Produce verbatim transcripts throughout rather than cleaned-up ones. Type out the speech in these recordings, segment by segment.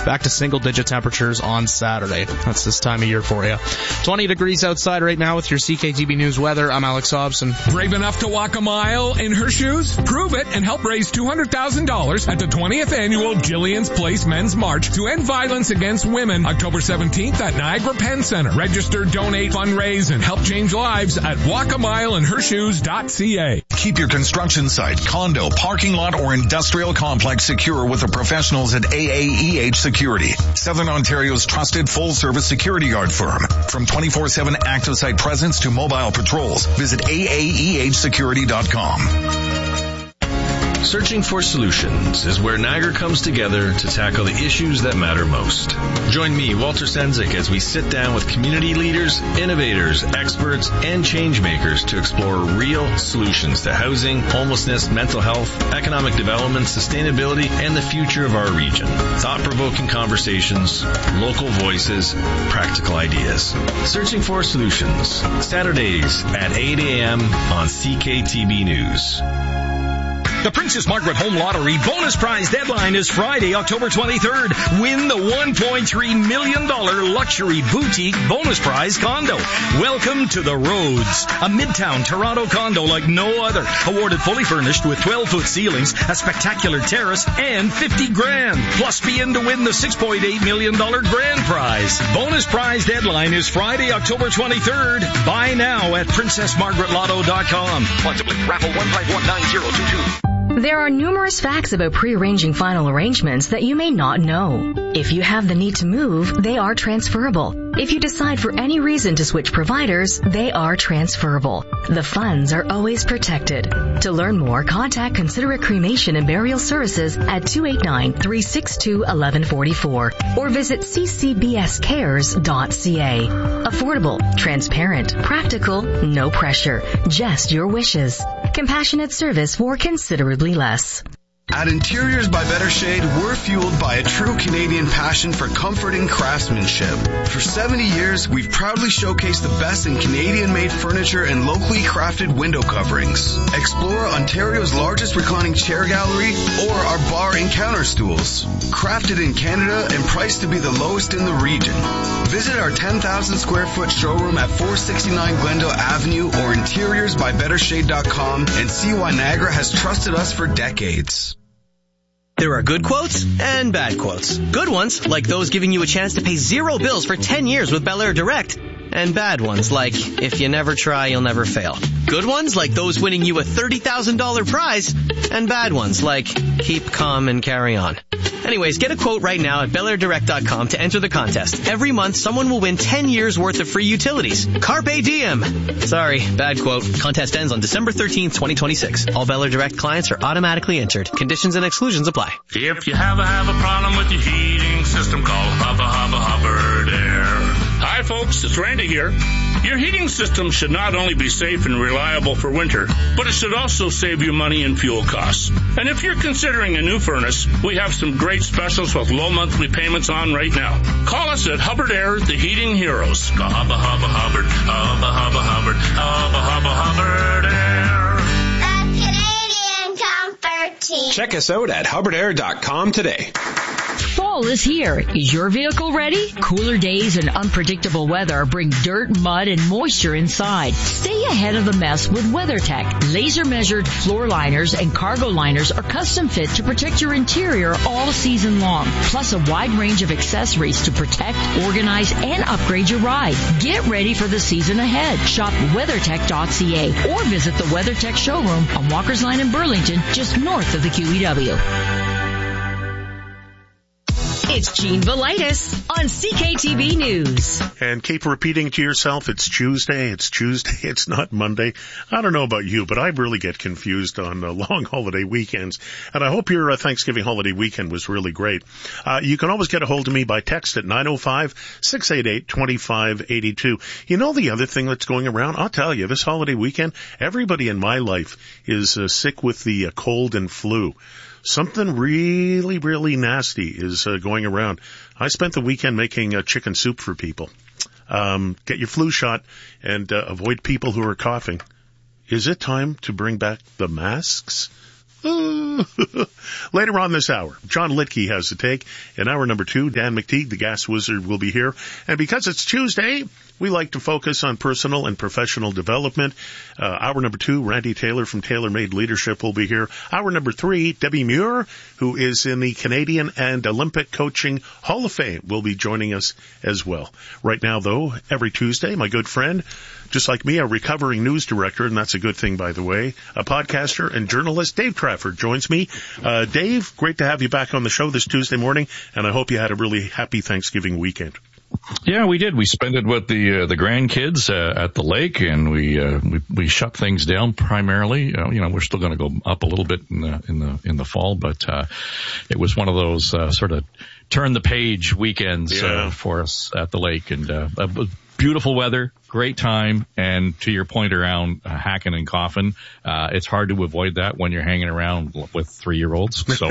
Back to single-digit temperatures on Saturday. That's this time of year for you. twenty degrees outside right now with your C K T B News weather. I'm Alex Hobson. Brave enough to walk a mile in her shoes? Prove it and help raise two hundred thousand dollars at the twentieth Annual Jillian's Place Men's March to end violence against women, October seventeenth at Niagara Penn Center. Register, donate, fundraise, and help change lives at walk a mile in her shoes dot c a. Keep your construction site, condo, parking lot, or industrial complex secure with the professionals at A A E H Security, Southern Ontario's trusted full-service security guard firm. From twenty-four seven active site presence to mobile patrols, visit A A E H security dot com. Searching for Solutions is where Niagara comes together to tackle the issues that matter most. Join me, Walter Sendzik, as we sit down with community leaders, innovators, experts, and change makers to explore real solutions to housing, homelessness, mental health, economic development, sustainability, and the future of our region. Thought-provoking conversations, local voices, practical ideas. Searching for Solutions, Saturdays at eight a.m. on C K T B News. The Princess Margaret Home Lottery bonus prize deadline is Friday, October twenty-third. Win the one point three million dollars luxury boutique bonus prize condo. Welcome to the Rhodes, a midtown Toronto condo like no other. Awarded fully furnished with twelve-foot ceilings, a spectacular terrace, and fifty grand. Plus be in to win the six point eight million dollars grand prize. Bonus prize deadline is Friday, October twenty-third. Buy now at princess margaret lotto dot com. Flexibly, raffle one five one nine zero two two. There are numerous facts about pre-arranging final arrangements that you may not know. If you have the need to move, they are transferable. If you decide for any reason to switch providers, they are transferable. The funds are always protected. To learn more, contact Considerate Cremation and Burial Services at two eight nine, three six two, one one four four or visit c c b s cares dot c a. Affordable, transparent, practical, no pressure, just your wishes. Compassionate service for considerably less. At Interiors by Better Shade, we're fueled by a true Canadian passion for comforting craftsmanship. For seventy years, we've proudly showcased the best in Canadian-made furniture and locally crafted window coverings. Explore Ontario's largest reclining chair gallery or our bar and counter stools. Crafted in Canada and priced to be the lowest in the region. Visit our ten thousand square foot showroom at four sixty-nine Glendale Avenue or interiors by better shade dot com and see why Niagara has trusted us for decades. There are good quotes and bad quotes. Good ones, like those giving you a chance to pay zero bills for ten years with Bel Air Direct. And bad ones, like, if you never try, you'll never fail. Good ones, like those winning you a thirty thousand dollars prize. And bad ones, like, keep calm and carry on. Anyways, get a quote right now at bel air direct dot com to enter the contest. Every month, someone will win ten years worth of free utilities. Carpe diem. Sorry, bad quote. Contest ends on December thirteenth, twenty twenty-six. All Bel Air Direct clients are automatically entered. Conditions and exclusions apply. If you have a, have a problem with your heating system, call Hubba Hubba Hubbard Air. Hi folks, it's Randy here. Your heating system should not only be safe and reliable for winter, but it should also save you money in fuel costs. And if you're considering a new furnace, we have some great specials with low monthly payments on right now. Call us at Hubbard Air, the Heating Heroes. Go Hubba Hubba Hubbard, Hubba Hubba Hubbard, Hubba Hubba Hubbard Air. The Canadian Comfort Team. Check us out at hubbard air dot com today. Fall is here. Is your vehicle ready? Cooler days and unpredictable weather bring dirt, mud, and moisture inside. Stay ahead of the mess with WeatherTech. Laser-measured floor liners and cargo liners are custom fit to protect your interior all season long. Plus a wide range of accessories to protect, organize, and upgrade your ride. Get ready for the season ahead. Shop weather tech dot c a or visit the WeatherTech showroom on Walker's Line in Burlington, just north of the Q E W. It's Gene Velitis on C K T B News. And keep repeating to yourself, it's Tuesday, it's Tuesday, it's not Monday. I don't know about you, but I really get confused on uh, long holiday weekends. And I hope your uh, Thanksgiving holiday weekend was really great. Uh, you can always get a hold of me by text at nine oh five, six eight eight, two five eight two. You know the other thing that's going around? I'll tell you, this holiday weekend, everybody in my life is uh, sick with the uh, cold and flu. Something really, really nasty is uh, going around. I spent the weekend making uh, chicken soup for people. Um, get your flu shot and uh, avoid people who are coughing. Is it time to bring back the masks? Later on this hour, John Litke has the take. In hour number two, Dan McTeague, the gas wizard, will be here. And because it's Tuesday, we like to focus on personal and professional development. Uh, hour number two, Randy Taylor from Taylor Made Leadership will be here. Hour number three, Debbie Muir, who is in the Canadian and Olympic Coaching Hall of Fame, will be joining us as well. Right now, though, every Tuesday, my good friend, just like me, a recovering news director, and that's a good thing, by the way, a podcaster and journalist, Dave Trafford, joins me. Uh, Dave, great to have you back on the show this Tuesday morning, and I hope you had a really happy Thanksgiving weekend. Yeah, we did. We spent it with the uh, the grandkids uh, at the lake, and we uh, we we shut things down primarily. Uh, you know, we're still going to go up a little bit in the in the in the fall, but uh, it was one of those uh, sort of turn the page weekends yeah. uh, for us at the lake, and uh, beautiful weather, great time, and to your point around uh, hacking and coughing, uh, it's hard to avoid that when you're hanging around with three-year-olds. So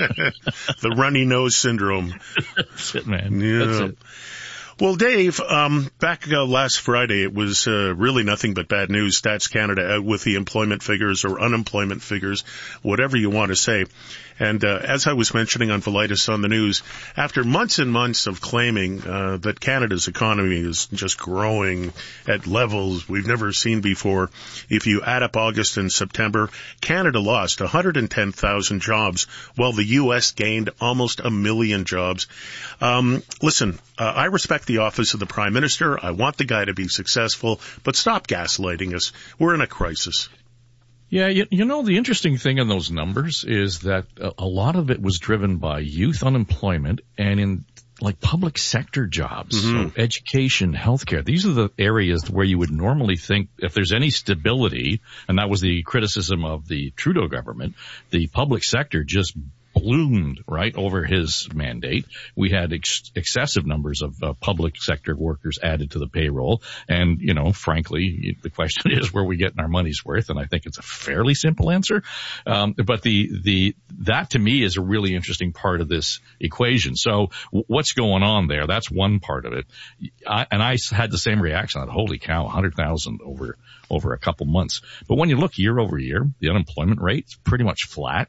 the runny nose syndrome. That's it, man. Yeah. That's it. Well, Dave, um, back uh, last Friday, it was uh, really nothing but bad news. Stats Canada out with the employment figures or unemployment figures, whatever you want to say. And uh, as I was mentioning on Velitis on the news, after months and months of claiming uh, that Canada's economy is just growing at levels we've never seen before, if you add up August and September, Canada lost one hundred ten thousand jobs, while the U S gained almost a million jobs. Um, listen, uh, I respect the office of the Prime Minister. I want the guy to be successful, but stop gaslighting us. We're in a crisis. Yeah, you, you know, the interesting thing in those numbers is that a, a lot of it was driven by youth unemployment and in like public sector jobs, mm-hmm. so education, healthcare. These are the areas where you would normally think if there's any stability, and that was the criticism of the Trudeau government, the public sector just bloomed right over his mandate. We had ex- excessive numbers of uh, public sector workers added to the payroll. And, you know, frankly, the question is where we getting our money's worth. And I think it's a fairly simple answer. Um, but the, the, that to me is a really interesting part of this equation. So w- what's going on there? That's one part of it. I, and I had the same reaction. I thought, holy cow, one hundred thousand over, over a couple months. But when you look year over year, the unemployment rate's pretty much flat.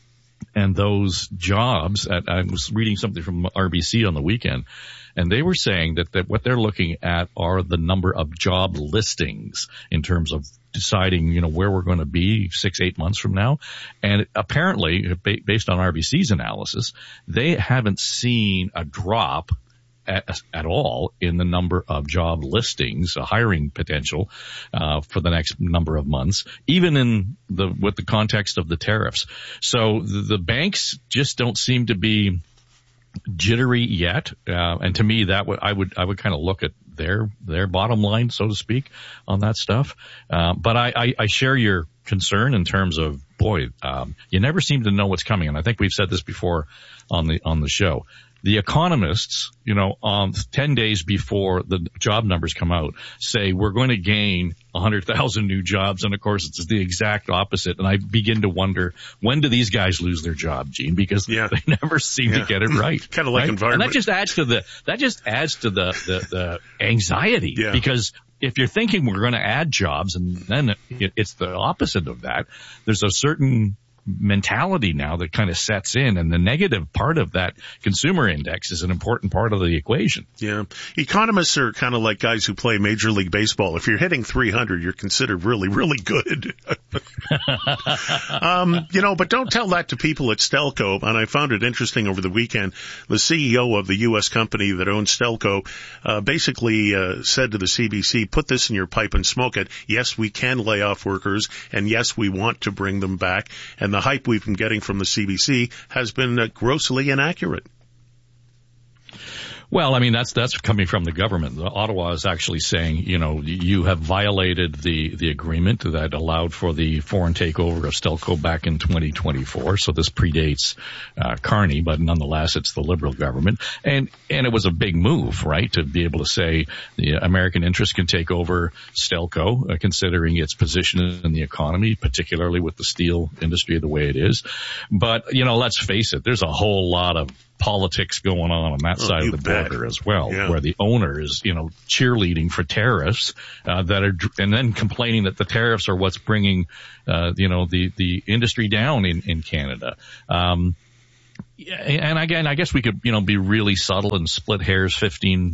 And those jobs, at, I was reading something from R B C on the weekend, and they were saying that, that what they're looking at are the number of job listings in terms of deciding, you know, where we're going to be six, eight months from now. And apparently, based on R B C's analysis, they haven't seen a drop At, at all in the number of job listings, a hiring potential uh, for the next number of months, even in the with the context of the tariffs. So the, the banks just don't seem to be jittery yet, uh, and to me, that would I would I would kind of look at their their bottom line, so to speak, on that stuff. Uh, but I, I, I share your concern in terms of boy, um, you never seem to know what's coming, and I think we've said this before on the on the show. The economists, you know, um, ten days before the job numbers come out, say we're going to gain one hundred thousand new jobs. And of course, it's the exact opposite. And I begin to wonder, when do these guys lose their job, Gene? Because yeah. they never seem yeah. to get it right. Kind of like right? environment. And that just adds to the, that just adds to the, the, the anxiety. Yeah. Because if you're thinking we're going to add jobs and then it, it's the opposite of that, there's a certain mentality now that kind of sets in, and the negative part of that consumer index is an important part of the equation. Yeah. Economists are kind of like guys who play Major League Baseball. If you're hitting three hundred, you're considered really, really good. um, you know, but don't tell that to people at Stelco. And I found it interesting over the weekend. The C E O of the U S company that owns Stelco uh, basically uh, said to the C B C, put this in your pipe and smoke it. Yes, we can lay off workers, and yes, we want to bring them back. And the hype we've been getting from the C B C has been uh, grossly inaccurate. Well, I mean, that's, that's coming from the government. The Ottawa is actually saying, you know, you have violated the, the agreement that allowed for the foreign takeover of Stelco back in twenty twenty-four. So this predates, uh, Carney, but nonetheless, it's the Liberal government. And, and it was a big move, right? To be able to say the American interest can take over Stelco, uh, considering its position in the economy, particularly with the steel industry the way it is. But, you know, let's face it, there's a whole lot of politics going on on that Oh, side you of the bet. border as well, Yeah. where the owner is, you know, cheerleading for tariffs, uh, that are, and then complaining that the tariffs are what's bringing, uh, you know, the, the industry down in, in Canada. Um, And again, I guess we could, you know, be really subtle and split hairs fifteen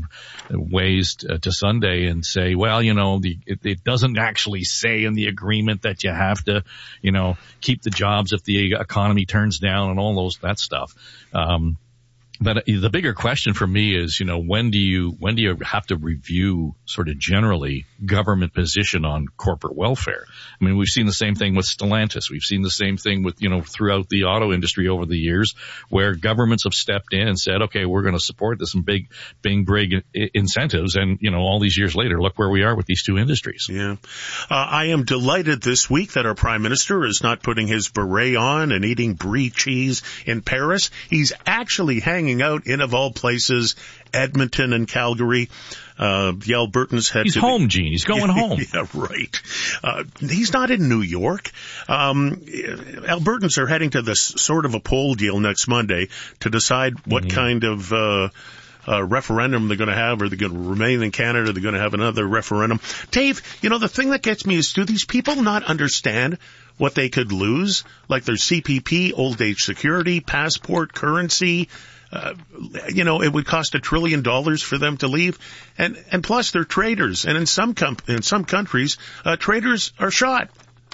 ways to, to Sunday and say, well, you know, the, it, it doesn't actually say in the agreement that you have to, you know, keep the jobs if the economy turns down and all those, that stuff. Um, But the bigger question for me is, you know, when do you, when do you have to review sort of generally government position on corporate welfare? I mean, we've seen the same thing with Stellantis. We've seen the same thing with, you know, throughout the auto industry over the years where governments have stepped in and said, okay, we're going to support this and big, big, big incentives. And, you know, all these years later, look where we are with these two industries. Yeah. Uh, I am delighted this week that our Prime Minister is not putting his beret on and eating brie cheese in Paris. He's actually hanging out in, of all places, Edmonton and Calgary. Uh, the Albertans had He's to home, be, Gene. He's going home. Yeah, right. Uh, he's not in New York. Um, Albertans are heading to this sort of a poll deal next Monday to decide what mm-hmm. kind of, uh, Uh, referendum they're going to have. Are they going to remain in Canada? They're going to have another referendum. Dave, you know, the thing that gets me is, do these people not understand what they could lose? Like their C P P, old age security, passport, currency. Uh, you know, it would cost a trillion dollars for them to leave. And, and plus they're traders. And in some com- in some countries, uh, traders are shot.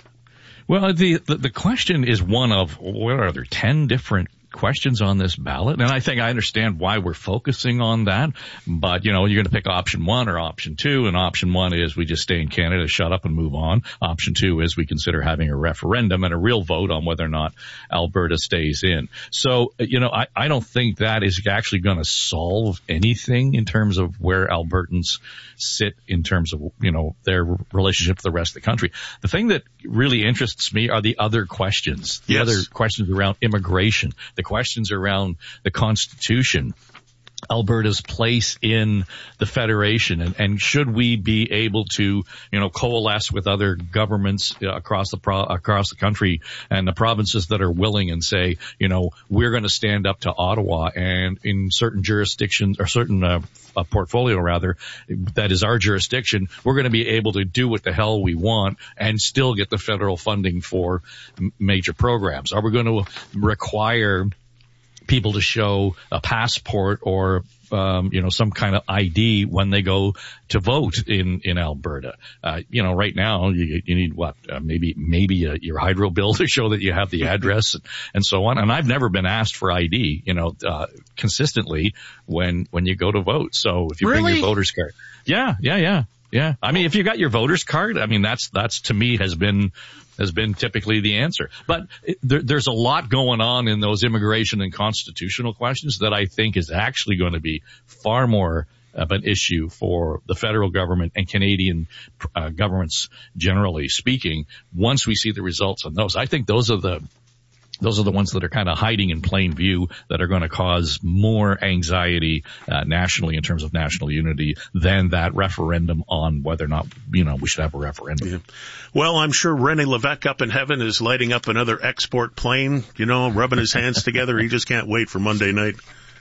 Well, the, the, the question is one of, what are there, ten different questions on this ballot? And I think I understand why we're focusing on that, but you know, you're going to pick option one or option two, and option one is we just stay in Canada, shut up and move on. Option two is we consider having a referendum and a real vote on whether or not Alberta stays in. So, you know, I, I don't think that is actually going to solve anything in terms of where Albertans sit in terms of, you know, their relationship to the rest of the country. The thing that really interests me are the other questions, the yes. other questions around immigration, the questions around the Constitution, Alberta's place in the Federation, and, and should we be able to, you know, coalesce with other governments across the pro- across the country and the provinces that are willing and say, you know, we're going to stand up to Ottawa, and in certain jurisdictions or certain uh, a portfolio rather that is our jurisdiction, we're going to be able to do what the hell we want and still get the federal funding for m- major programs. Are we going to require people to show a passport or, um, you know, some kind of I D when they go to vote in, in Alberta? Uh, you know, right now you, you need what, uh, maybe, maybe a, your hydro bill to show that you have the address and, and so on. And I've never been asked for I D, you know, uh, consistently when, when you go to vote. So if you really? bring your voter's card. Yeah, yeah, yeah, yeah. I mean, if you got your voter's card, I mean, that's, that's to me has been, has been typically the answer. But it, there, there's a lot going on in those immigration and constitutional questions that I think is actually going to be far more of an issue for the federal government and Canadian uh, governments generally speaking once we see the results on those. I think those are the Those are the ones that are kind of hiding in plain view that are going to cause more anxiety uh, nationally in terms of national unity than that referendum on whether or not, you know, we should have a referendum. Yeah. Well, I'm sure René Lévesque up in heaven is lighting up another export plane, you know, rubbing his hands together. He just can't wait for Monday night.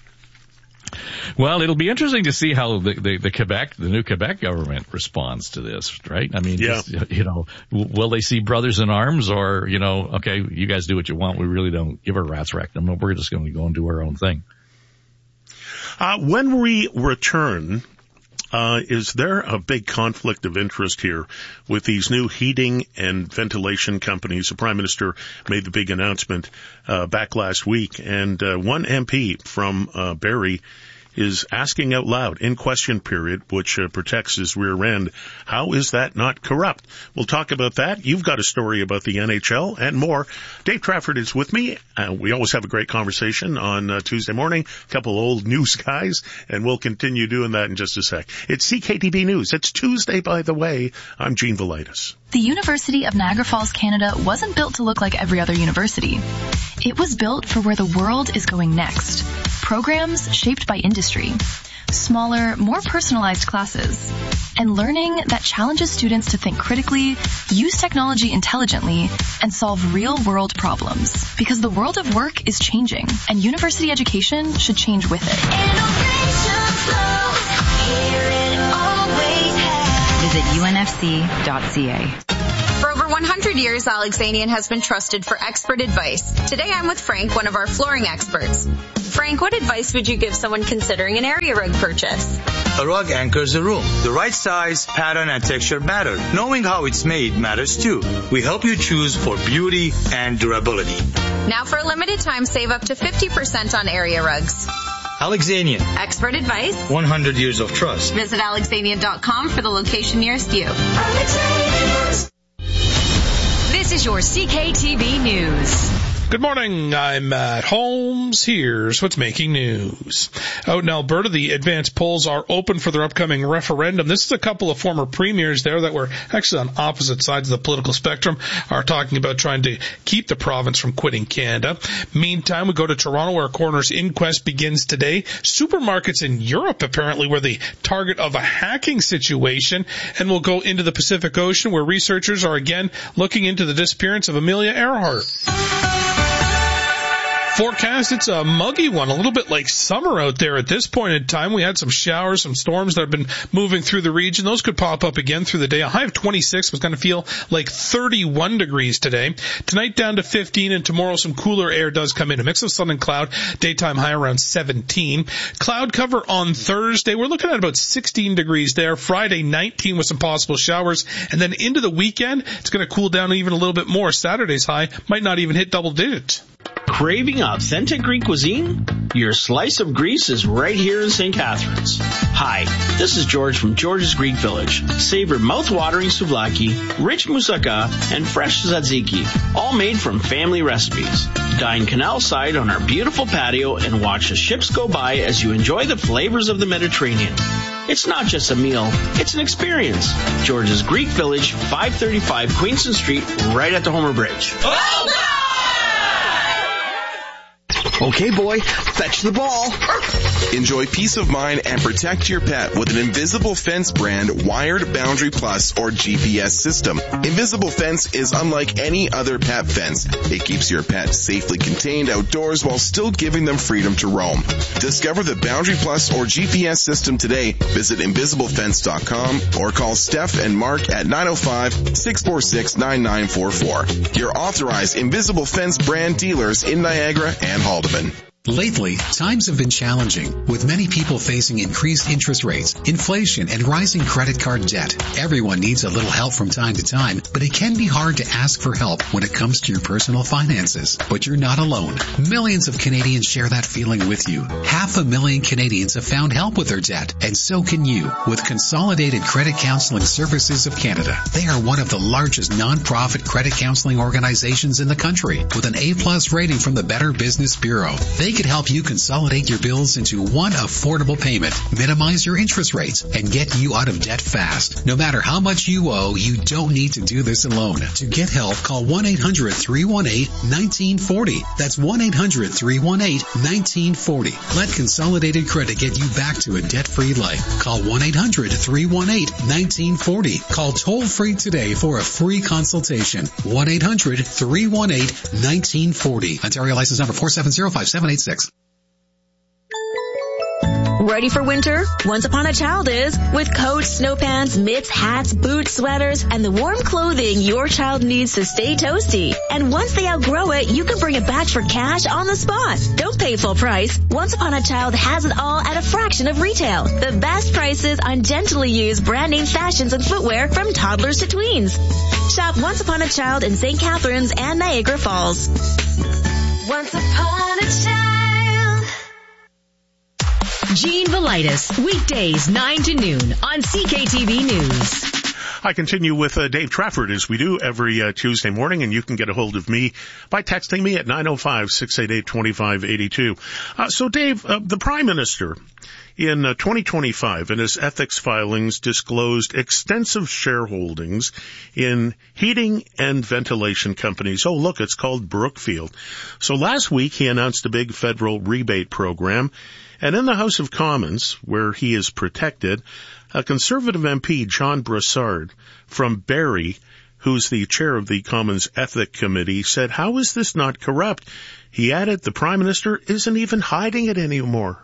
Well, it'll be interesting to see how the, the, the Quebec, the new Quebec government responds to this, right? I mean, yeah. just, you know, will they see brothers in arms or, you know, okay, you guys do what you want. We really don't give a rat's rectum. We're just going to go and do our own thing. Uh, when we return, uh, is there a big conflict of interest here with these new heating and ventilation companies? The Prime Minister made the big announcement uh, back last week, and uh, one M P from uh, Barrie is asking out loud in question period, which uh, protects his rear end. How is that not corrupt? We'll talk about that. You've got a story about the N H L and more. Dave Trafford is with me. Uh, we always have a great conversation on uh, Tuesday morning. A couple old news guys, and we'll continue doing that in just a sec. It's C K T B News. It's Tuesday, by the way. I'm Gene Velitis. The University of Niagara Falls, Canada wasn't built to look like every other university. It was built for where the world is going next. Programs shaped by industry. smaller, more personalized classes, and learning that challenges students to think critically, use technology intelligently, and solve real-world problems. Because the world of work is changing, and university education should change with it. Visit U N F C dot C A. For over one hundred years, Alexanian has been trusted for expert advice. Today I'm with Frank, one of our flooring experts. Frank, what advice would you give someone considering an area rug purchase? A rug anchors the room. The right size, pattern, and texture matter. Knowing how it's made matters too. We help you choose for beauty and durability. Now for a limited time, save up to fifty percent on area rugs. Alexanian. Expert advice. one hundred years of trust. Visit Alexanian dot com for the location nearest you. This is your C K T V News. Good morning, I'm Matt Holmes. Here's what's making news. Out in Alberta, the advanced polls are open for their upcoming referendum. This is a couple of former premiers there that were actually on opposite sides of the political spectrum, are talking about trying to keep the province from quitting Canada. Meantime, we go to Toronto where a coroner's inquest begins today. Supermarkets in Europe apparently were the target of a hacking situation, and we'll go into the Pacific Ocean where researchers are again looking into the disappearance of Amelia Earhart. Forecast, it's a muggy one, a little bit like summer out there at this point in time. We had some showers, some storms that have been moving through the region. Those could pop up again through the day. A high of twenty-six was going to feel like thirty-one degrees today. Tonight down to fifteen, and tomorrow some cooler air does come in. A mix of sun and cloud, daytime high around seventeen. Cloud cover on Thursday. We're looking at about sixteen degrees there. Friday, nineteen with some possible showers. And then into the weekend, it's going to cool down even a little bit more. Saturday's high might not even hit double digits. Craving authentic Greek cuisine? Your slice of Greece is right here in Saint Catharines. Hi, this is George from George's Greek Village. Savor mouth-watering souvlaki, rich moussaka, and fresh tzatziki, all made from family recipes. Dine canal side on our beautiful patio and watch the ships go by as you enjoy the flavors of the Mediterranean. It's not just a meal, it's an experience. George's Greek Village, five thirty-five Queenston Street, right at the Homer Bridge. Oh, no! Okay, boy, fetch the ball. Enjoy peace of mind and protect your pet with an Invisible Fence brand wired Boundary Plus or G P S system. Invisible Fence is unlike any other pet fence. It keeps your pet safely contained outdoors while still giving them freedom to roam. Discover the Boundary Plus or G P S system today. Visit invisible fence dot com or call Steph and Mark at nine oh five, six four six, nine nine four four. Your authorized Invisible Fence brand dealers in Niagara and Haldeman. Lately, times have been challenging, with many people facing increased interest rates, inflation, and rising credit card debt. Everyone needs a little help from time to time, but it can be hard to ask for help when it comes to your personal finances. But you're not alone. Millions of Canadians share that feeling with you. Half a million Canadians have found help with their debt, and so can you with Consolidated Credit Counseling Services of Canada. They are one of the largest non-profit credit counseling organizations in the country, with an A-plus rating from the Better Business Bureau. They could help you consolidate your bills into one affordable payment, minimize your interest rates, and get you out of debt fast. No matter how much you owe, you don't need to do this alone. To get help, call one eight hundred, three one eight, one nine four zero. That's one eight hundred, three one eight, one nine four zero. Let Consolidated Credit get you back to a debt-free life. Call one eight hundred, three one eight, one nine four zero. Call toll-free today for a free consultation. one eight hundred, three one eight, one nine four zero. Ontario license number four seven zero, five seven eight six. Ready for winter? Once Upon a Child is, with coats, snow pants, mitts, hats, boots, sweaters, and the warm clothing your child needs to stay toasty. And once they outgrow it, you can bring it back for cash on the spot. Don't pay full price. Once Upon a Child has it all at a fraction of retail. The best prices on gently used brand name fashions and footwear from toddlers to tweens. Shop Once Upon a Child in Saint Catharines and Niagara Falls. Once Upon a Child. Gene Velitis, weekdays nine to noon on C K T V News. I continue with uh, Dave Trafford as we do every uh, Tuesday morning, and you can get a hold of me by texting me at nine oh five, six eight eight, two five eight two. Uh, so, Dave, uh, the Prime Minister in uh, twenty twenty-five in his ethics filings disclosed extensive shareholdings in heating and ventilation companies. Oh, look, it's called Brookfield. So last week he announced a big federal rebate program, And in the House of Commons, where he is protected, a Conservative M P, John Brassard, from Barrie, who's the chair of the Commons Ethic Committee, said, how is this not corrupt? He added, the Prime Minister isn't even hiding it anymore.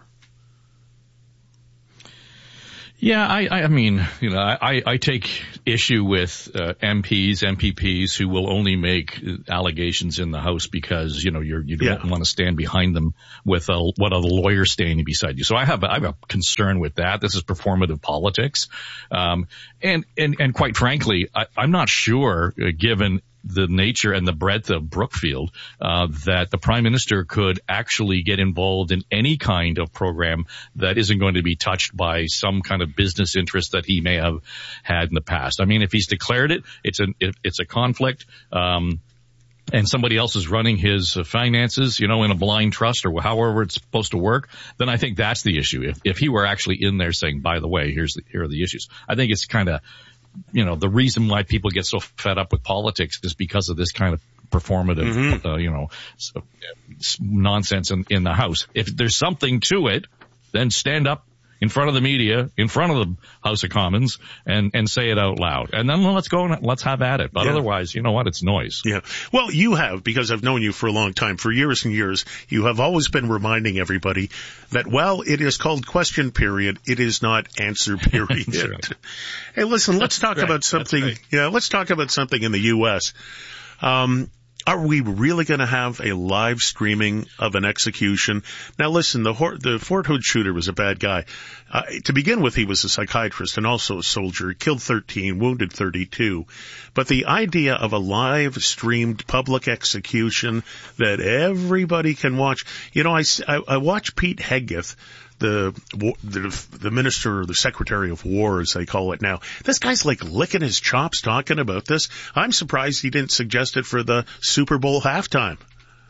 Yeah, I, I mean, you know, I, I take issue with uh, M Ps, M P Ps who will only make allegations in the House because, you know, you're, you don't yeah. want to stand behind them with a, what a lawyer standing beside you. So I have, I have a concern with that. This is performative politics. Um, and, and, and quite frankly, I, I'm not sure, uh, given the nature and the breadth of Brookfield, uh, that the Prime Minister could actually get involved in any kind of program that isn't going to be touched by some kind of business interest that he may have had in the past. I mean, if he's declared it, it's a, it's a conflict, um, and somebody else is running his uh, finances, you know, in a blind trust or however it's supposed to work, then I think that's the issue. If, if he were actually in there saying, by the way, here's the, here are the issues. I think it's kind of, you know, the reason why people get so fed up with politics is because of this kind of performative, mm-hmm. uh, you know, so, nonsense in, in the House. If there's something to it, then stand up in front of the media, in front of the House of Commons, and, and say it out loud. And then let's go and let's have at it. But yeah. otherwise, you know what? It's noise. Yeah. Well, you have, because I've known you for a long time, for years and years, you have always been reminding everybody that, well, it is called question period. It is not answer period. Right. Hey, listen, let's talk right. about something. Right. Yeah, let's talk about something in the U S. Um, Are we really going to have a live streaming of an execution? Now listen, the, the Fort Hood shooter was a bad guy. Uh, to begin with, he was a psychiatrist and also a soldier. He killed thirteen, wounded thirty-two. But the idea of a live streamed public execution that everybody can watch, you know, I, I, I watch Pete Hegseth, the, the, the minister or the secretary of war, as they call it now. This guy's like licking his chops talking about this. I'm surprised he didn't suggest it for the Super Bowl halftime.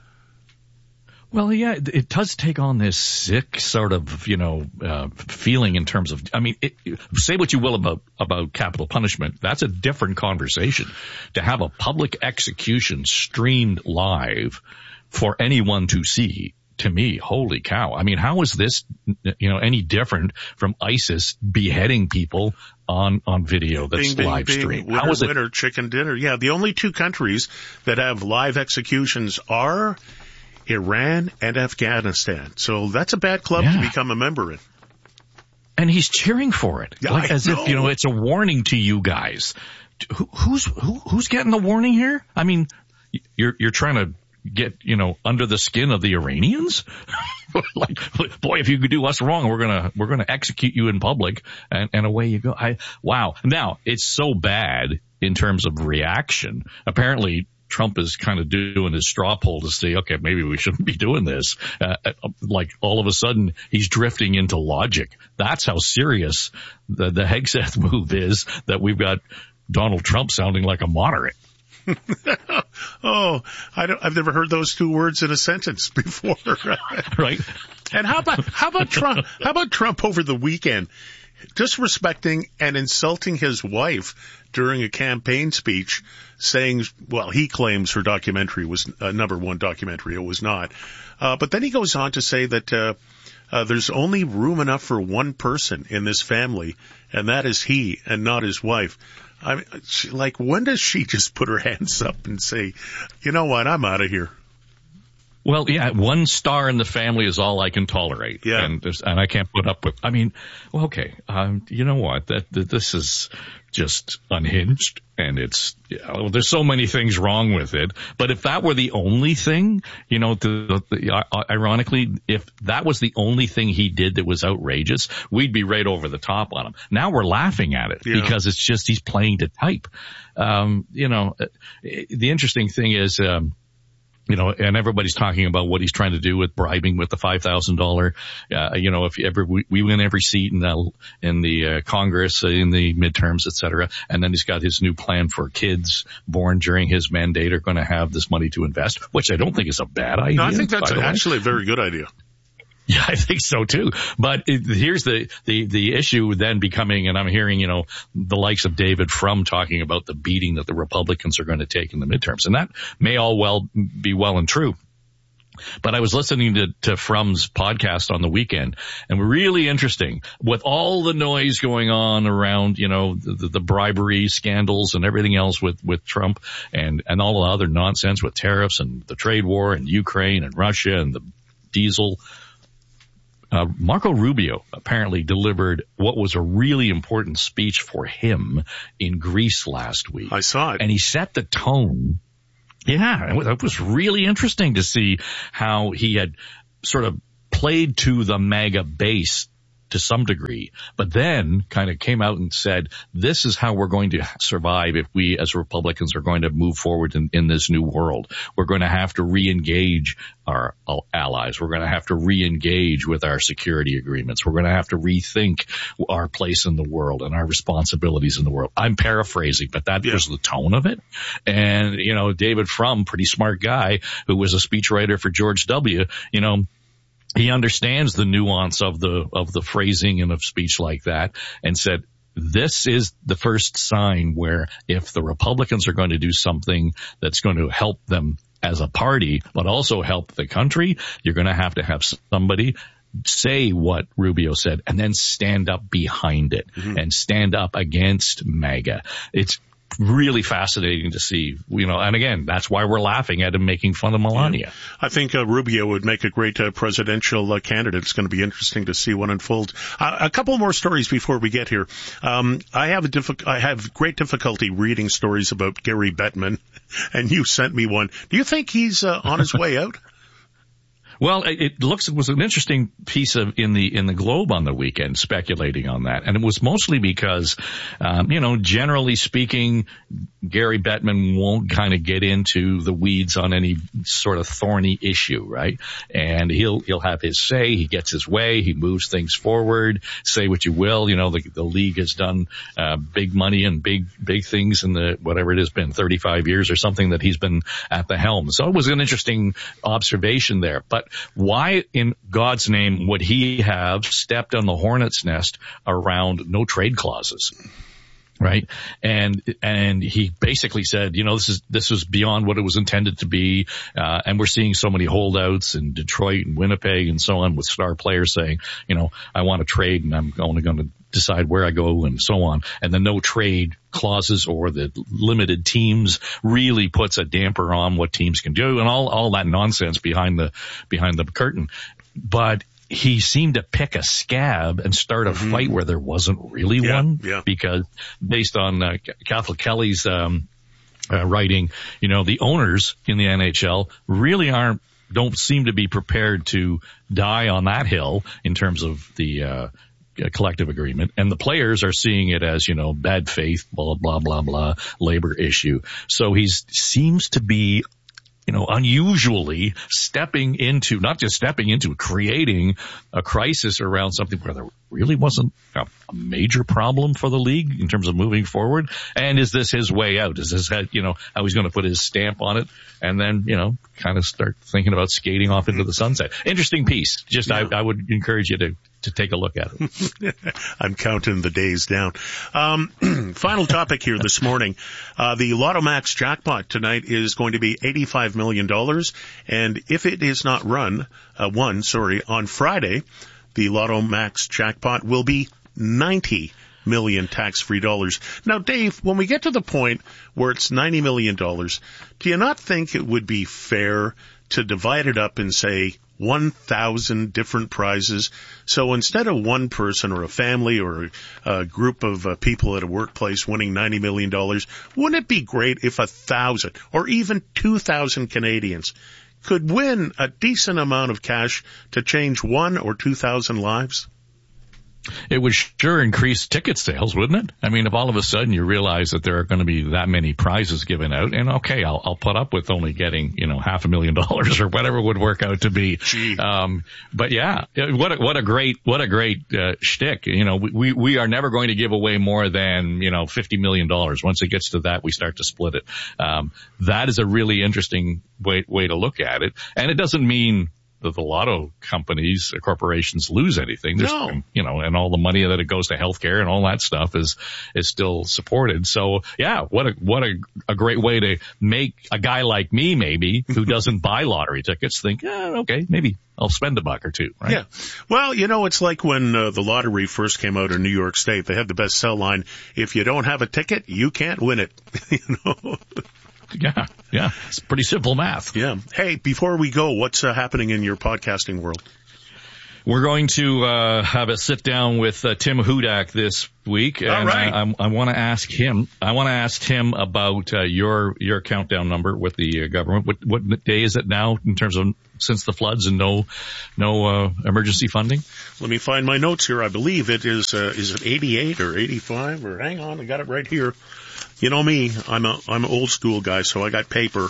Well, yeah, it does take on this sick sort of, you know, uh, feeling in terms of, I mean, it, say what you will about, about capital punishment. That's a different conversation. To have a public execution streamed live for anyone to see, to me, holy cow. I mean, how is this, you know, any different from ISIS beheading people on, on video that's bing, bing, live streamed? How is it? Winner, chicken dinner. Yeah, the only two countries that have live executions are Iran and Afghanistan. So that's a bad club yeah. to become a member in. And he's cheering for it. Yeah, like, as know. if, you know, it's a warning to you guys. Who, who's, who, who's getting the warning here? I mean, you're, you're trying to get, you know, under the skin of the Iranians? Like, boy, if you could do us wrong, we're gonna, we're gonna execute you in public, and, and away you go. I, wow. Now, it's so bad in terms of reaction. Apparently, Trump is kind of doing his straw poll to say, okay, maybe we shouldn't be doing this. Uh, like all of a sudden he's drifting into logic. That's how serious the, the Hegseth move is, that we've got Donald Trump sounding like a moderate. oh, I don't, I've never heard those two words in a sentence before. Right. And how about, how about Trump, how about Trump over the weekend disrespecting and insulting his wife during a campaign speech, saying, well, he claims her documentary was a number one documentary. It was not. Uh, but then he goes on to say that, uh, uh, there's only room enough for one person in this family, and that is he and not his wife. I mean, she, like, when does she just put her hands up and say, you know what, I'm out of here? Well, yeah, one star in the family is all I can tolerate. Yeah. And, and I can't put up with, I mean, well, okay, um, you know what, that, that this is just unhinged, and it's, you know, there's so many things wrong with it. But if that were the only thing, you know, the, the, uh, ironically, if that was the only thing he did that was outrageous, we'd be right over the top on him. Now we're laughing at it yeah. because it's just he's playing to type. Um, you know, the interesting thing is, um, you know, and everybody's talking about what he's trying to do with bribing with the five thousand dollars. Uh, you know, if ever we, we win every seat in the, in the uh, Congress, uh, in the midterms, et cetera. And then he's got his new plan for kids born during his mandate are going to have this money to invest, which I don't think is a bad idea. No, I think that's actually a very good idea. Yeah, I think so too. But it, here's the, the, the issue then becoming, and I'm hearing, you know, the likes of David Frum talking about the beating that the Republicans are going to take in the midterms. And that may all well be well and true. But I was listening to, to Frum's podcast on the weekend, and really interesting with all the noise going on around, you know, the, the bribery scandals and everything else with, with Trump and, and all the other nonsense with tariffs and the trade war and Ukraine and Russia and the diesel. Uh, Marco Rubio apparently delivered what was a really important speech for him in Greece last week. I saw it. And he set the tone. Yeah, it was really interesting to see how he had sort of played to the MAGA base to some degree, but then kind of came out and said, this is how we're going to survive if we as Republicans are going to move forward in, in this new world. We're going to have to re-engage our allies. We're going to have to re-engage with our security agreements. We're going to have to rethink our place in the world and our responsibilities in the world. I'm paraphrasing, but that yeah. was the tone of it. And, you know, David Frum, pretty smart guy who was a speechwriter for George W., you know, he understands the nuance of the, of the phrasing and of speech like that, and said, this is the first sign where if the Republicans are going to do something that's going to help them as a party, but also help the country, you're going to have to have somebody say what Rubio said and then stand up behind it mm-hmm. and stand up against MAGA. It's really fascinating to see, you know, and again, that's why we're laughing at him making fun of Melania. Yeah. I think uh, Rubio would make a great uh, presidential uh, candidate. It's going to be interesting to see what unfolds. Uh, a couple more stories before we get here. Um, I have a diffi- I have great difficulty reading stories about Gary Bettman, and you sent me one. Do you think he's uh, on his way out? Well, it looks, it was an interesting piece of, in the, in the Globe on the weekend speculating on that. And it was mostly because, um, you know, generally speaking, Gary Bettman won't kind of get into the weeds on any sort of thorny issue, right? And he'll, he'll have his say. He gets his way. He moves things forward. Say what you will. You know, the, the league has done, uh, big money and big, big things in the, whatever it has been, thirty-five years or something that he's been at the helm. So it was an interesting observation there. But why in God's name would he have stepped on the hornet's nest around no trade clauses? Right. And, and he basically said, you know, this is, this is beyond what it was intended to be. Uh, and we're seeing so many holdouts in Detroit and Winnipeg and so on with star players saying, you know, I want to trade and I'm only going to decide where I go and so on. And the no trade clauses or the limited teams really puts a damper on what teams can do and all, all that nonsense behind the, behind the curtain. But he seemed to pick a scab and start a mm-hmm. fight where there wasn't really yeah, one yeah. because based on uh, Cathal Kelly's um, uh, writing, you know, the owners in the N H L really aren't, don't seem to be prepared to die on that hill in terms of the uh collective agreement, and the players are seeing it as, you know, bad faith, blah, blah, blah, blah, labor issue. So he seems to be, you know, unusually stepping into, not just stepping into, creating a crisis around something where there really wasn't a major problem for the league in terms of moving forward. And is this his way out? Is this, you know, how he's going to put his stamp on it and then, you know, kind of start thinking about skating off into the sunset? Interesting piece. Just, yeah. I, I would encourage you to, to take a look at it. I'm counting the days down. Um, final topic here this morning. Uh, the Lotto Max jackpot tonight is going to be eighty-five million dollars. And if it is not run, uh, won, sorry, on Friday, the Lotto Max jackpot will be ninety million tax-free dollars. Now, Dave, when we get to the point where it's ninety million dollars, do you not think it would be fair to divide it up and say one thousand different prizes? So instead of one person or a family or a group of uh, people at a workplace winning ninety million dollars, wouldn't it be great if a thousand or even two thousand Canadians could win a decent amount of cash to change one or two thousand lives? It would sure increase ticket sales, wouldn't it? I mean, if all of a sudden you realize that there are going to be that many prizes given out, and okay, I'll, I'll put up with only getting, you know, half a million dollars or whatever it would work out to be. Gee. Um, but yeah, what a, what a great, what a great, uh, shtick. You know, we, we are never going to give away more than, you know, fifty million dollars. Once it gets to that, we start to split it. Um, that is a really interesting way, way to look at it. And it doesn't mean that the lotto companies, uh, corporations lose anything. There's, No. you know, and all the money that it goes to healthcare and all that stuff is, is still supported. So yeah, what a, what a, a great way to make a guy like me, maybe, who doesn't buy lottery tickets, think, eh, okay, maybe I'll spend a buck or two, right? Yeah. Well, you know, it's like when uh, the lottery first came out in New York State. They had the best sell line, if you don't have a ticket, you can't win it. You know? Yeah, yeah. It's pretty simple math. Yeah. Hey, before we go, what's uh, happening in your podcasting world? We're going to uh have a sit down with uh, Tim Hudak this week, and All right. I, I, I want to ask him. I want to ask him about uh, your your countdown number with the uh, government. What what day is it now in terms of since the floods and no no uh, emergency funding? Let me find my notes here. I believe it is uh, is it eighty-eight or eighty-five or hang on, I got it right here. You know me, I'm a I'm an old school guy, so I got paper.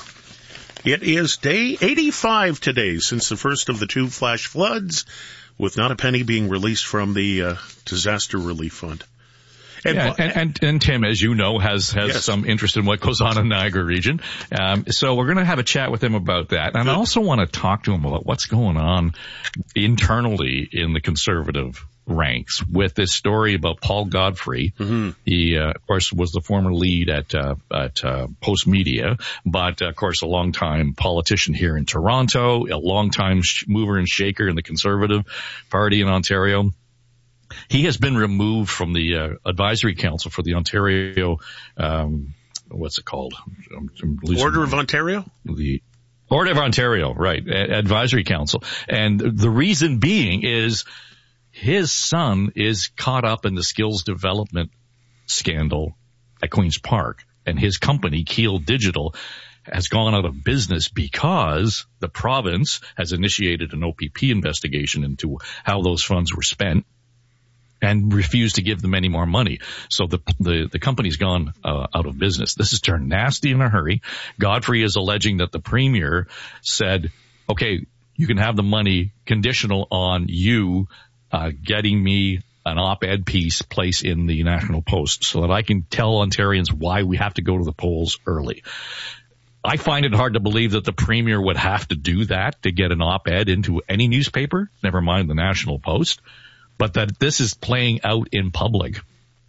It is day eighty-five today since the first of the two flash floods, with not a penny being released from the uh, disaster relief fund. And, yeah, and, and, and Tim, as you know, has, has yes. some interest in what goes on in Niagara region. Um, so we're going to have a chat with him about that. And I also want to talk to him about what's going on internally in the Conservative ranks with this story about Paul Godfrey. Mm-hmm. He, uh, of course, was the former lead at, uh, at, uh, Post Media, but, uh, of course, a longtime politician here in Toronto, a longtime sh- mover and shaker in the Conservative Party in Ontario. He has been removed from the, uh, advisory council for the Ontario, um, what's it called? I'm, I'm losing Order of Ontario? The Order of Ontario, right. A- advisory council. And the reason being is, his son is caught up in the skills development scandal at Queen's Park, and his company, Keel Digital, has gone out of business because the province has initiated an O P P investigation into how those funds were spent and refused to give them any more money. So the the, the company's gone uh, out of business. This has turned nasty in a hurry. Godfrey is alleging that the premier said, okay, you can have the money conditional on you Uh, getting me an op-ed piece placed in the National Post so that I can tell Ontarians why we have to go to the polls early. I find it hard to believe that the premier would have to do that to get an op-ed into any newspaper, never mind the National Post, but that this is playing out in public.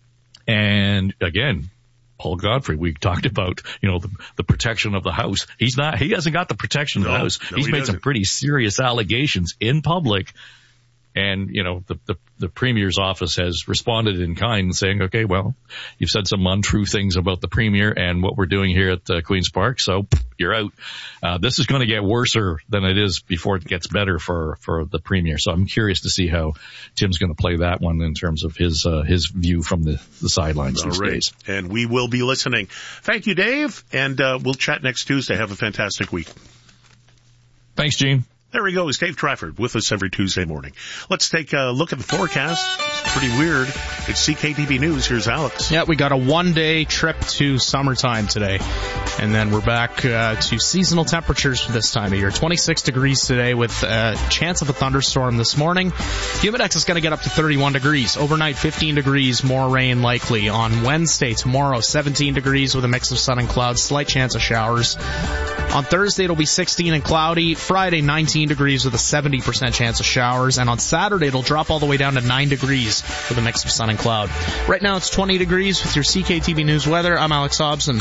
And again, Paul Godfrey, we talked about, you know, the, the protection of the House. He's not, he hasn't got the protection of No, the House. no, He's he made doesn't. some pretty serious allegations in public. And, you know, the, the, the premier's office has responded in kind saying, okay, well, you've said some untrue things about the premier and what we're doing here at uh, Queen's Park, so you're out. Uh, this is going to get worser than it is before it gets better for, for the premier. So I'm curious to see how Tim's going to play that one in terms of his, uh, his view from the, the sidelines All these right. days. And we will be listening. Thank you, Dave. And, uh, we'll chat next Tuesday. Have a fantastic week. Thanks, Gene. There he goes, Dave Trafford, with us every Tuesday morning. Let's take a look at the forecast. It's pretty weird. It's C K T V News. Here's Alex. Yeah, we got a one-day trip to summertime today. And then we're back uh, to seasonal temperatures for this time of year. twenty-six degrees today with a chance of a thunderstorm this morning. Humidex is going to get up to thirty-one degrees. Overnight, fifteen degrees, more rain likely. On Wednesday, tomorrow, seventeen degrees with a mix of sun and clouds, slight chance of showers. On Thursday, it'll be sixteen and cloudy. Friday, nineteen degrees with a seventy percent chance of showers. And on Saturday, it'll drop all the way down to nine degrees with a mix of sun and cloud. Right now, it's twenty degrees with your C K T V News weather. I'm Alex Hobson.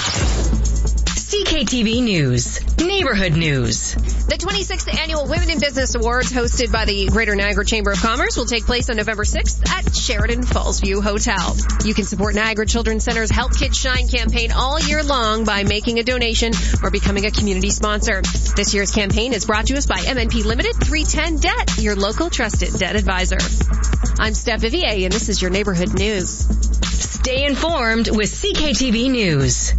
C K T V News, Neighborhood News. The twenty-sixth Annual Women in Business Awards, hosted by the Greater Niagara Chamber of Commerce, will take place on November sixth at Sheridan Fallsview Hotel. You can support Niagara Children's Center's Help Kids Shine campaign all year long by making a donation or becoming a community sponsor. This year's campaign is brought to us by M N P Limited three ten Debt, your local trusted debt advisor. I'm Steph Vivier, and this is your Neighborhood News. Stay informed with C K T V News.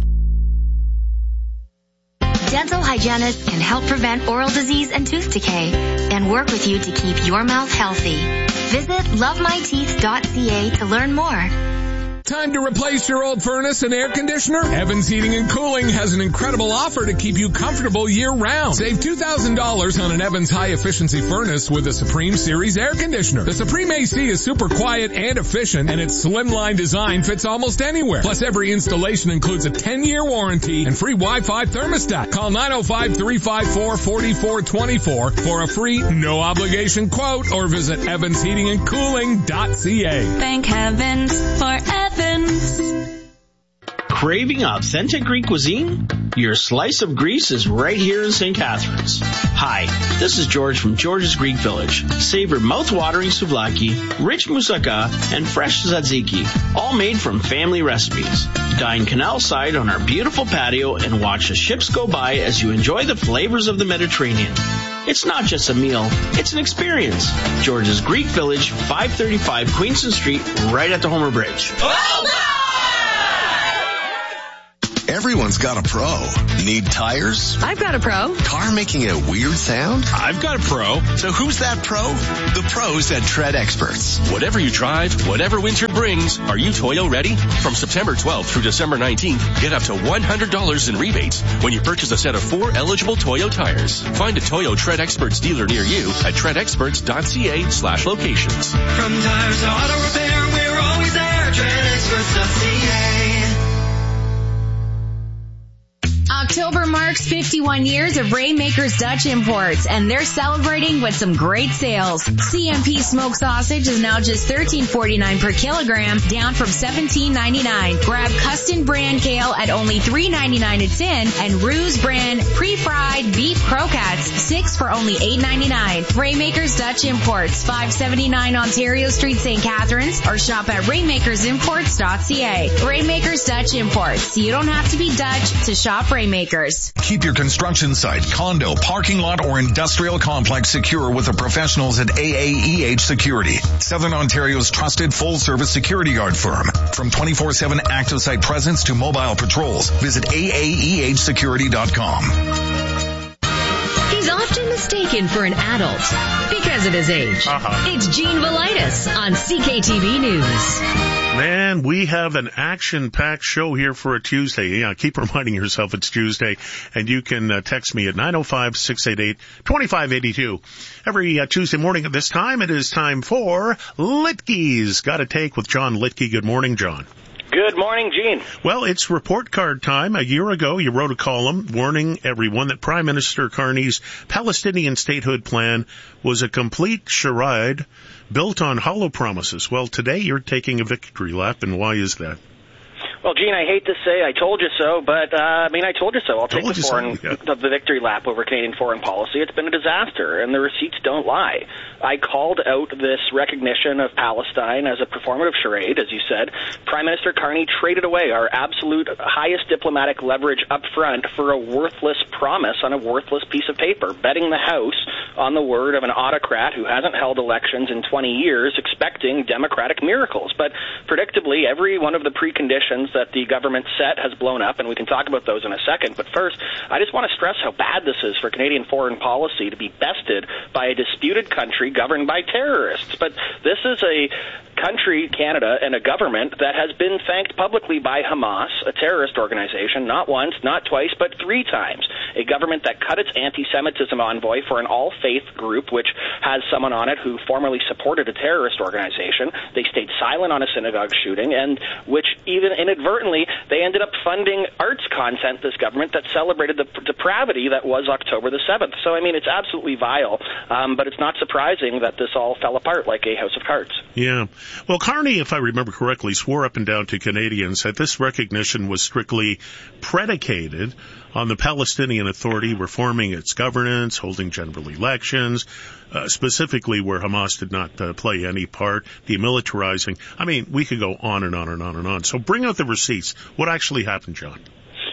Dental hygienists can help prevent oral disease and tooth decay and work with you to keep your mouth healthy. Visit love my teeth dot c a to learn more. Time to replace your old furnace and air conditioner? Evans Heating and Cooling has an incredible offer to keep you comfortable year-round. Save two thousand dollars on an Evans high-efficiency furnace with a Supreme Series air conditioner. The Supreme A C is super quiet and efficient, and its slimline design fits almost anywhere. Plus, every installation includes a ten-year warranty and free Wi-Fi thermostat. Call nine oh five, three five four, four four two four for a free, no-obligation quote, or visit evans heating and cooling dot c a. Thank heavens for Evans. Craving authentic Greek cuisine? Your slice of Greece is right here in Saint Catharines. Hi, this is George from George's Greek Village. Savor mouth-watering souvlaki, rich moussaka, and fresh tzatziki, all made from family recipes. Dine canal side on our beautiful patio and watch the ships go by as you enjoy the flavors of the Mediterranean. It's not just a meal, it's an experience. George's Greek Village, five thirty-five Queenston Street, right at the Homer Bridge. Everyone's got a pro. Need tires? I've got a pro. Car making a weird sound? I've got a pro. So who's that pro? The pros at Tread Experts. Whatever you drive, whatever winter brings, are you Toyo ready? From September twelfth through December nineteenth, get up to one hundred dollars in rebates when you purchase a set of four eligible Toyo tires. Find a Toyo Tread Experts dealer near you at tread experts dot c a slash locations. From tires to auto repair, we're always there. tread experts dot c a. October marks fifty-one years of Rainmakers Dutch Imports, and they're celebrating with some great sales. C M P smoked sausage is now just thirteen forty-nine per kilogram, down from seventeen ninety-nine. Grab Custom brand kale at only three ninety-nine a tin, and Ruse brand pre-fried beef croquettes, six for only eight ninety-nine. Rainmakers Dutch Imports, five seventy-nine Ontario Street, Saint Catharines, or shop at rainmakers imports dot c a. Rainmakers Dutch Imports. You don't have to be Dutch to shop Rainmakers. Keep your construction site, condo, parking lot, or industrial complex secure with the professionals at A A E H Security, Southern Ontario's trusted full-service security guard firm. From twenty-four seven active site presence to mobile patrols, visit A A E H security dot com. He's often mistaken for an adult because of his age. Uh-huh. It's Gene Velitis on C K T V News. Man, we have an action-packed show here for a Tuesday. Yeah, keep reminding yourself it's Tuesday, and you can uh, text me at nine oh five, six eight eight, two five eight two. Every uh, Tuesday morning at this time, it is time for Litke's Got a Take with John Litke. Good morning, John. Good morning, Gene. Well, it's report card time. A year ago, you wrote a column warning everyone that Prime Minister Carney's Palestinian statehood plan was a complete charade built on hollow promises. Well, today you're taking a victory lap, and why is that? Well, Gene, I hate to say I told you so, but, uh, I mean, I told you so. I'll take the foreign, so, yeah. the, the victory lap over Canadian foreign policy. It's been a disaster, and the receipts don't lie. I called out this recognition of Palestine as a performative charade, as you said. Prime Minister Carney traded away our absolute highest diplomatic leverage up front for a worthless promise on a worthless piece of paper, betting the House on the word of an autocrat who hasn't held elections in twenty years, expecting democratic miracles. But predictably, every one of the preconditions that the government set has blown up, and we can talk about those in a second. But first, I just want to stress how bad this is for Canadian foreign policy to be bested by a disputed country governed by terrorists. But this is a country, Canada, and a government that has been thanked publicly by Hamas, a terrorist organization, not once, not twice, but three times. A government that cut its anti-Semitism envoy for an all-faith group, which has someone on it who formerly supported a terrorist organization. They stayed silent on a synagogue shooting, and which even inadvertently, they ended up funding arts content, this government, that celebrated the depravity that was October the seventh. So, I mean, it's absolutely vile, um, but it's not surprising that this all fell apart like a house of cards. Yeah. Well, Carney, if I remember correctly, swore up and down to Canadians that this recognition was strictly predicated on the Palestinian Authority reforming its governance, holding general elections, uh, specifically where Hamas did not uh, play any part, demilitarizing. I mean, we could go on and on and on and on. So bring out the receipts. What actually happened, John?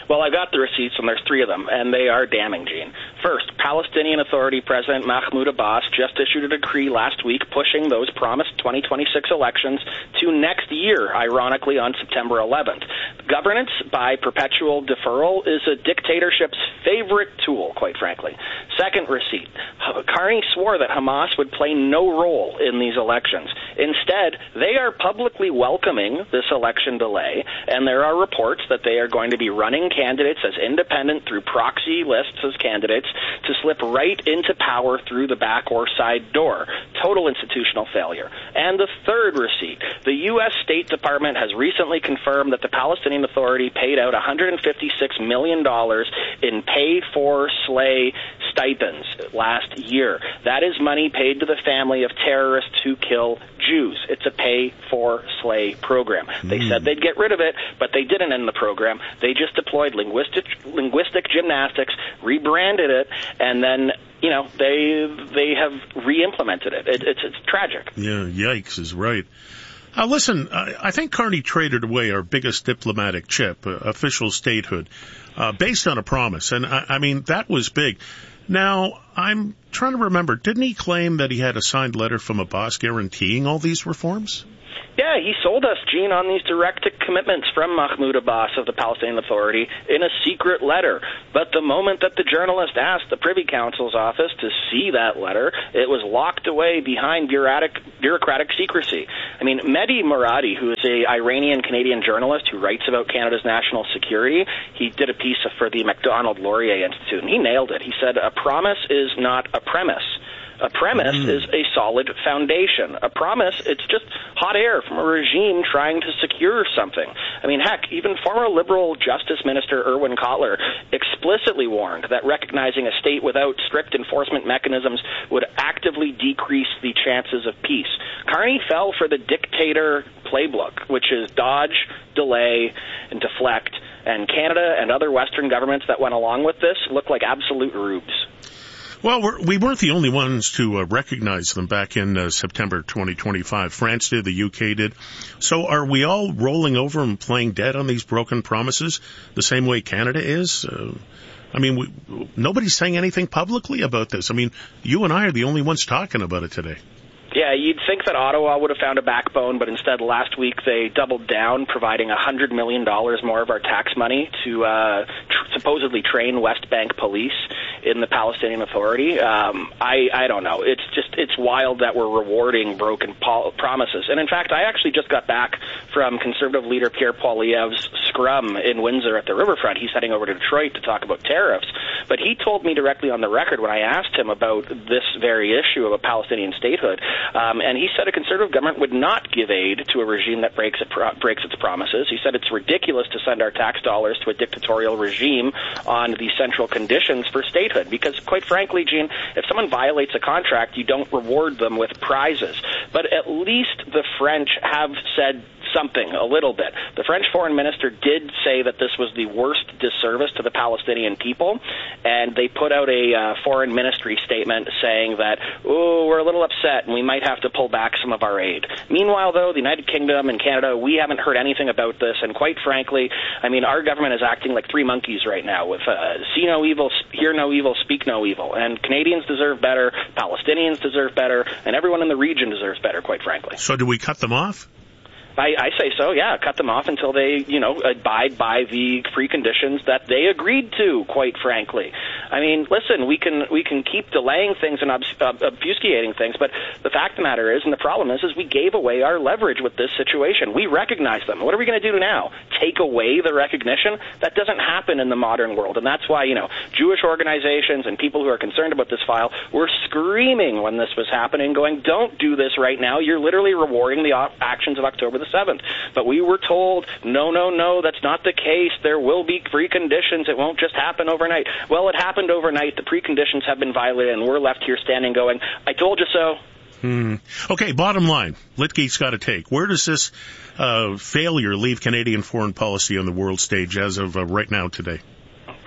Well, I've got the receipts, and there's three of them, and they are damning, Gene. First, Palestinian Authority President Mahmoud Abbas just issued a decree last week pushing those promised twenty twenty-six elections to next year, ironically on September eleventh. Governance by perpetual deferral is a dictatorship's favorite tool, quite frankly. Second receipt, Carney swore that Hamas would play no role in these elections. Instead, they are publicly welcoming this election delay, and there are reports that they are going to be running candidates as independent through proxy lists as candidates to slip right into power through the back or side door. Total institutional failure. And the third receipt, the U S State Department has recently confirmed that the Palestinian Authority paid out one hundred fifty-six million dollars in pay-for-slay stipends last year. That is money paid to the family of terrorists who kill Jews. It's a pay-for-slay program. They mm. said they'd get rid of it, but they didn't end the program. They just deployed linguistic linguistic gymnastics, rebranded it, and then, you know, they they have re-implemented it. it it's, it's tragic. Yeah, yikes is right. Uh, listen, I, I think Carney traded away our biggest diplomatic chip, uh, official statehood, uh, based on a promise. And, I, I mean, that was big. Now, I'm trying to remember, didn't he claim that he had a signed letter from Abbas guaranteeing all these reforms? Yeah, he sold us, Gene, on these direct commitments from Mahmoud Abbas of the Palestinian Authority in a secret letter. But the moment that the journalist asked the Privy Council's office to see that letter, it was locked away behind bureaucratic, bureaucratic secrecy. I mean, Mehdi Moradi, who is a Iranian-Canadian journalist who writes about Canada's national security, he did a piece for the Macdonald Laurier Institute, and he nailed it. He said, a promise is not a premise. A premise mm. is a solid foundation. A promise, it's just hot air from a regime trying to secure something. I mean, heck, even former Liberal Justice Minister Irwin Cotler explicitly warned that recognizing a state without strict enforcement mechanisms would actively decrease the chances of peace. Carney fell for the dictator playbook, which is dodge, delay, and deflect. And Canada and other Western governments that went along with this look like absolute rubes. Well, we're, we weren't the only ones to uh, recognize them back in uh, September twenty twenty-five. France did, the U K did. So are we all rolling over and playing dead on these broken promises the same way Canada is? Uh, I mean, we, nobody's saying anything publicly about this. I mean, you and I are the only ones talking about it today. Yeah, you'd think that Ottawa would have found a backbone, but instead last week they doubled down, providing one hundred million dollars more of our tax money to uh, tr- supposedly train West Bank police in the Palestinian Authority. Um, I, I don't know. It's just, it's wild that we're rewarding broken pol- promises. And in fact, I actually just got back from Conservative leader Pierre Poilievre's scrum in Windsor at the riverfront. He's heading over to Detroit to talk about tariffs. But he told me directly on the record when I asked him about this very issue of a Palestinian statehood, Um, and he said a conservative government would not give aid to a regime that breaks, it pro- breaks its promises. He said it's ridiculous to send our tax dollars to a dictatorial regime on the central conditions for statehood. Because, quite frankly, Gene, if someone violates a contract, you don't reward them with prizes. But at least the French have said something, a little bit. The French foreign minister did say that this was the worst disservice to the Palestinian people, and they put out a uh, foreign ministry statement saying that, oh, we're a little upset and we might have to pull back some of our aid. Meanwhile, though, the United Kingdom and Canada, we haven't heard anything about this, and quite frankly, I mean, our government is acting like three monkeys right now with uh, see no evil, hear no evil, speak no evil, and Canadians deserve better, Palestinians deserve better, and everyone in the region deserves better, quite frankly. So do we cut them off? I, I say so, yeah. Cut them off until they, you know, abide by the preconditions that they agreed to, quite frankly. I mean, listen, we can we can keep delaying things and obs- uh, obfuscating things, but the fact of the matter is, and the problem is, is we gave away our leverage with this situation. We recognize them. What are we going to do now? Take away the recognition? That doesn't happen in the modern world, and that's why, you know, Jewish organizations and people who are concerned about this file were screaming when this was happening, going, don't do this right now. You're literally rewarding the actions of October the seventh. But we were told, no, no, no, that's not the case. There will be preconditions. It won't just happen overnight. Well, it happened overnight. The preconditions have been violated, and we're left here standing going, I told you so. Hmm. Okay, bottom line, Litke's got to take. Where does this uh, failure leave Canadian foreign policy on the world stage as of uh, right now today?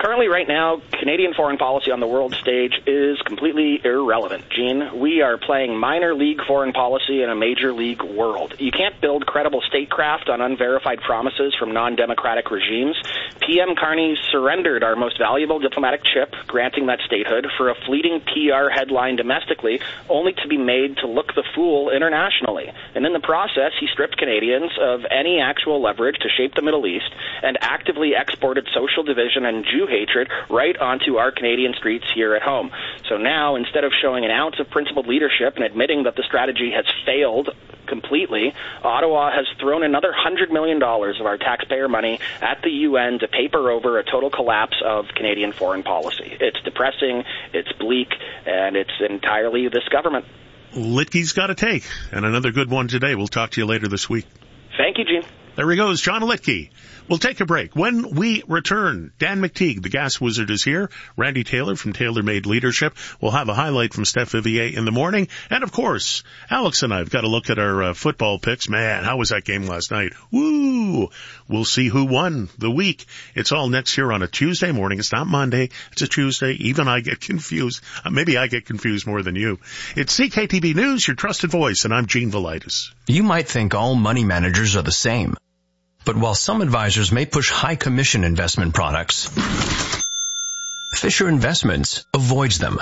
currently, right now, Canadian foreign policy on the world stage is completely irrelevant, Gene. We are playing minor league foreign policy in a major league world. You can't build credible statecraft on unverified promises from non-democratic regimes. P M Carney surrendered our most valuable diplomatic chip, granting that statehood, for a fleeting P R headline domestically, only to be made to look the fool internationally. And in the process, he stripped Canadians of any actual leverage to shape the Middle East and actively exported social division and Jew hatred right onto our Canadian streets here at home. So now, instead of showing an ounce of principled leadership and admitting that the strategy has failed completely, Ottawa has thrown another one hundred million dollars of our taxpayer money at the U N to paper over a total collapse of Canadian foreign policy. It's depressing, it's bleak, and it's entirely this government. Litke's got a take, and another good one today. We'll talk to you later this week. Thank you, Gene. There he goes, John Litke. We'll take a break. When we return, Dan McTeague, the gas wizard, is here. Randy Taylor from TaylorMade Leadership. We'll have a highlight from Steph Vivier in the morning. And, of course, Alex and I have got to look at our uh, football picks. Man, how was that game last night? Woo! We'll see who won the week. It's all next here on a Tuesday morning. It's not Monday. It's a Tuesday. Even I get confused. Uh, maybe I get confused more than you. It's C K T V News, your trusted voice, and I'm Gene Velitis. You might think all money managers are the same. But while some advisors may push high commission investment products, Fisher Investments avoids them.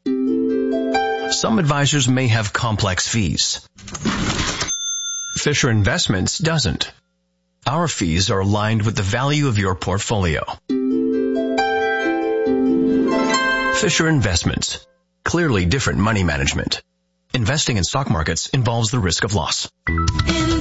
Some advisors may have complex fees. Fisher Investments doesn't. Our fees are aligned with the value of your portfolio. Fisher Investments. Clearly different money management. Investing in stock markets involves the risk of loss.